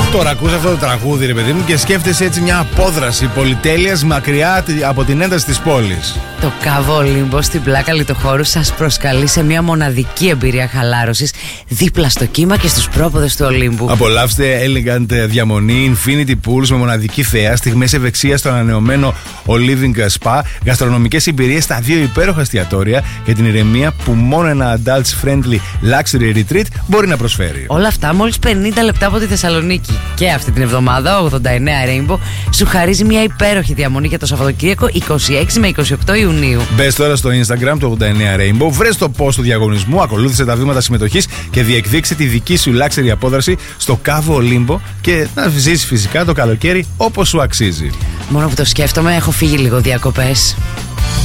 Τώρα ακούς αυτό το τραγούδι, ρε παιδί μου, και σκέφτεσαι έτσι μια απόδραση πολυτέλειας μακριά από την ένταση της πόλης. Το Κάβο Ολύμπο στην πλάκα Λιτοχώρου σας προσκαλεί σε μια μοναδική εμπειρία χαλάρωσης δίπλα στο κύμα και στους πρόποδες του Ολύμπου. Απολαύστε elegant διαμονή, infinity pools με μοναδική θέα, στιγμές ευεξίας στο ανανεωμένο Oliving Spa, γαστρονομικές εμπειρίες στα δύο υπέροχα εστιατόρια και την ηρεμία που μόνο ένα adults friendly luxury retreat μπορεί να προσφέρει. Όλα αυτά μόλις 50 λεπτά από τη Θεσσαλονίκη. Και αυτή την εβδομάδα ο 89 Rainbow σου χαρίζει μια υπέροχη διαμονή για το Σαββατοκύριακο 26 με 28 Ιουνίου. Μπες τώρα στο Instagram του 89 Rainbow, βρες το post του διαγωνισμού, ακολούθησε τα βήματα συμμετοχής και διεκδίξε τη δική σου luxury απόδραση στο Κάβο Ολύμπο και να ζήσεις φυσικά το καλοκαίρι όπως σου αξίζει. Μόνο που το σκέφτομαι, έχω φύγει λίγο διακοπές.